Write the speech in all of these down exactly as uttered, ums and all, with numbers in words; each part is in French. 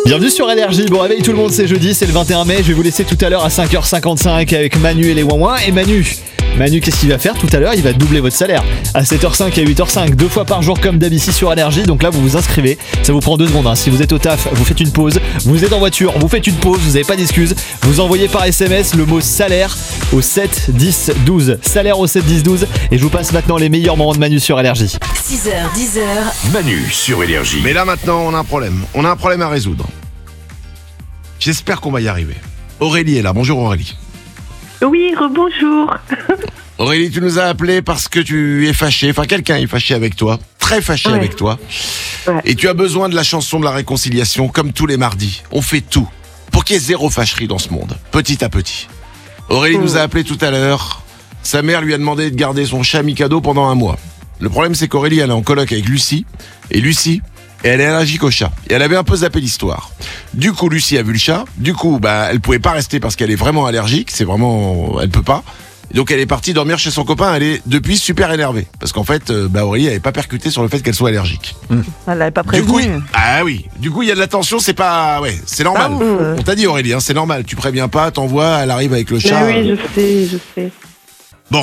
Bienvenue sur Énergie, bon réveil tout le monde, c'est jeudi, c'est le vingt et un mai, je vais vous laisser tout à l'heure à cinq heures cinquante-cinq avec Manu et les Ouin-Ouin. Et Manu, Manu qu'est-ce qu'il va faire tout à l'heure? Il va doubler votre salaire à sept heures cinq et huit heures cinq, deux fois par jour comme d'hab ici sur Énergie. Donc là vous vous inscrivez, ça vous prend deux secondes, hein. Si vous êtes au taf, vous faites une pause, vous êtes en voiture, vous faites une pause, vous n'avez pas d'excuses, vous envoyez par S M S le mot salaire au sept dix douze, salaire au sept dix douze, et je vous passe maintenant les meilleurs moments de Manu sur Énergie. six heures, dix heures. Manu sur Énergie. Mais là maintenant on a un problème, on a un problème à résoudre. J'espère qu'on va y arriver. Aurélie est là, bonjour Aurélie. Oui, rebonjour. Aurélie, tu nous as appelé parce que tu es fâchée, enfin quelqu'un est fâché avec toi, très fâché Ouais. avec toi. Ouais. Et tu as besoin de la chanson de la réconciliation, comme tous les mardis. On fait tout pour qu'il y ait zéro fâcherie dans ce monde, petit à petit. Aurélie Mmh. nous a appelé tout à l'heure, sa mère lui a demandé de garder son chat Mikado pendant un mois. Le problème c'est qu'Aurélie elle est en coloc avec Lucie, et Lucie, elle est allergique au chat. Et elle avait un peu zappé l'histoire. Du coup, Lucie a vu le chat. Du coup, bah, elle pouvait pas rester parce qu'elle est vraiment allergique. C'est vraiment, elle peut pas. Et donc, elle est partie dormir chez son copain. Elle est depuis super énervée parce qu'en fait, euh, bah, Aurélie avait pas percuté sur le fait qu'elle soit allergique. Elle l'avait pas Du prévenu. coup, il- ah oui. Du coup, il y a de la tension. C'est pas, ouais, c'est normal. Ah, ouf, euh. On t'a dit Aurélie, hein, c'est normal. Tu préviens pas, t'envoies, elle arrive avec le chat. Mais oui, je sais, je sais. Bon,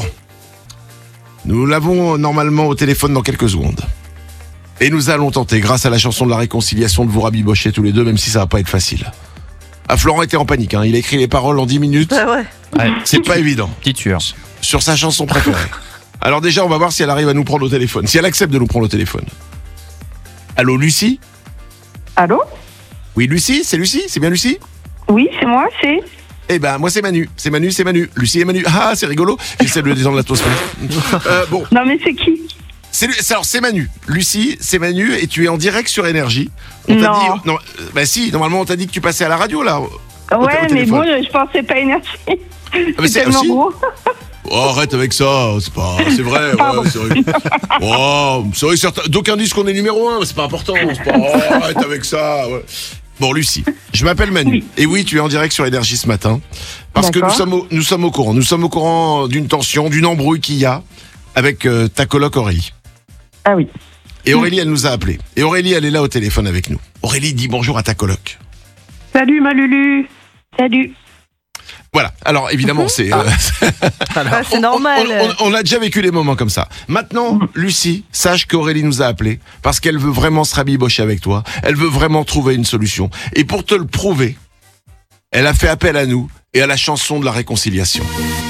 nous l'avons normalement au téléphone dans quelques secondes. Et nous allons tenter, grâce à la chanson de la réconciliation, de vous rabibocher tous les deux, même si ça va pas être facile. Ah, Florent était en panique, hein. Il a écrit les paroles en dix minutes. Ouais, ouais. Ouais, C'est pas évident. petite tueur. Sur sa chanson préférée. Alors déjà, on va voir si elle arrive à nous prendre au téléphone. Si elle accepte de nous prendre au téléphone. Allô, Lucie? Allô? Oui, Lucie? C'est Lucie? C'est bien Lucie? Oui, c'est moi, c'est... Eh ben, moi c'est Manu. C'est Manu, c'est Manu. Lucie et Manu. Ah, c'est rigolo. J'essaie de le descendre l'atmosphère. Euh, bon. Non, mais c'est qui? C'est, Lu- c'est- alors c'est Manu. Lucie, c'est Manu et tu es en direct sur Énergie. On t'a Non. dit, non, euh, bah si, normalement on t'a dit que tu passais à la radio là. au- au Ouais, mais téléphone. bon, je pensais pas énergie. mais c'est c'est tellement aussi- gros. Oh, arrête avec ça, c'est pas, c'est vrai. Ouais, Pardon. c'est vrai. Oh, c'est vrai, certains, d'aucuns disent qu'on est numéro un, mais c'est pas important. C'est pas, oh, arrête avec ça. Ouais. Bon, Lucie, je m'appelle Manu. Oui. Et oui, tu es en direct sur Énergie ce matin. Parce que nous D'accord. sommes, au, nous sommes au courant. Nous sommes au courant d'une tension, d'une embrouille qu'il y a avec euh, ta coloc Aurélie. Ah oui. Et Aurélie, elle nous a appelés. Et Aurélie, elle est là au téléphone avec nous. Aurélie, dis bonjour à ta coloc. Salut, ma Lulu. Salut. Voilà. Alors, évidemment, c'est... euh, Ah, c'est on- normal. On, on- on a déjà vécu des moments comme ça. Maintenant, Lucie, sache qu'Aurélie nous a appelés parce qu'elle veut vraiment se rabibocher avec toi. Elle veut vraiment trouver une solution. Et pour te le prouver, elle a fait appel à nous et à la chanson de la réconciliation.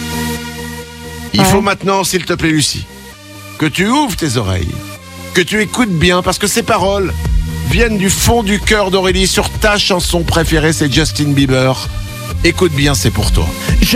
Il Ouais. faut maintenant, s'il te plaît, Lucie, que tu ouvres tes oreilles, que tu écoutes bien parce que ces paroles viennent du fond du cœur d'Aurélie sur ta chanson préférée, c'est Justin Bieber. Écoute bien, c'est pour toi.